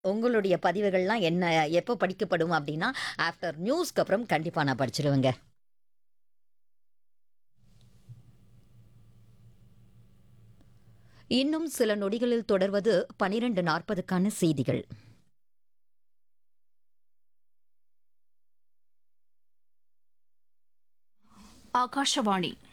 உங்களுடைய பதிவுகள்லாம் என்ன எப்போ படிக்கப்படும் அப்டின்னா, ஆஃப்டர் நியூஸ்க்கு அப்புறம் கண்டிப்பா நான் படிச்சுருவேங்க. இன்னும் சில நொடிகளில் தொடர்வது 12:40க்கான செய்திகள். ಆಕಾಶವಾಣಿ